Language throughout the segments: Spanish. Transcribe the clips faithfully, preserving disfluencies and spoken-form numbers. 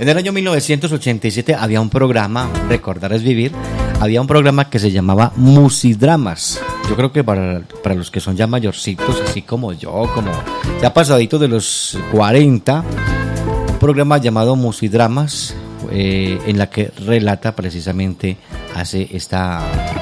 En el año mil novecientos ochenta y siete había un programa, Recordar es Vivir, había un programa que se llamaba Musidramas. Yo creo que para, para los que son ya mayorcitos, así como yo, como ya pasaditos de los cuarenta, un programa llamado Musidramas, eh, en la que relata precisamente, hace esta,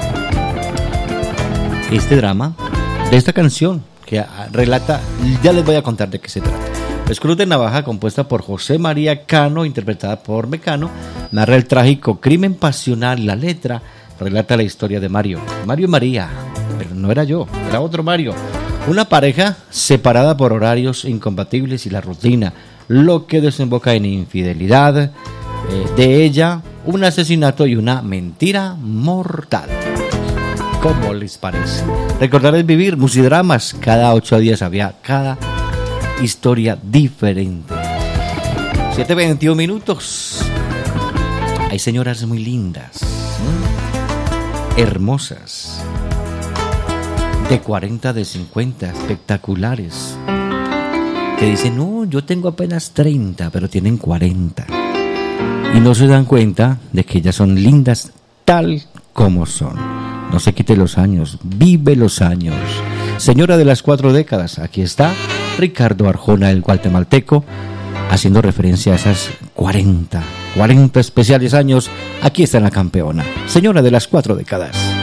este drama de esta canción que relata, ya les voy a contar de qué se trata. Es Cruz de Navaja, compuesta por José María Cano, interpretada por Mecano, narra el trágico crimen pasional. La letra relata la historia de Mario, Mario y María, pero no era yo, era otro Mario. Una pareja separada por horarios incompatibles y la rutina, lo que desemboca en infidelidad eh, de ella, un asesinato y una mentira mortal. ¿Cómo les parece? Recordar es Vivir, Musidramas, cada ocho días había cada historia diferente. siete veintiún minutos. Hay señoras muy lindas, ¿eh? Hermosas, de cuarenta, de cincuenta, espectaculares, que dicen, no, yo tengo apenas treinta, pero tienen cuarenta. Y no se dan cuenta de que ellas son lindas tal como son. No se quite los años, vive los años. Señora de las cuatro décadas, aquí está Ricardo Arjona, el guatemalteco, haciendo referencia a esas cuarenta, cuarenta especiales años. Aquí está la campeona, señora de las cuatro décadas.